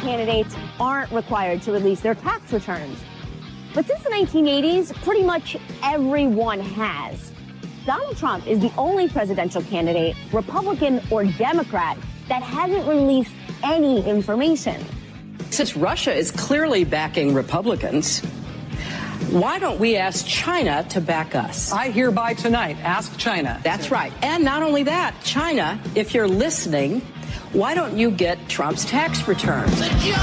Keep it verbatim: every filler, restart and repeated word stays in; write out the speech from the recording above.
candidates aren't required to release their tax returns. But since the nineteen eighties, pretty much everyone has. Donald Trump is the only presidential candidate, Republican or Democrat, that hasn't released any information. Since Russia is clearly backing Republicans, why don't we ask China to back us? I hereby tonight ask China. That's right. And not only that, China, if you're listening, why don't you get Trump's tax returns?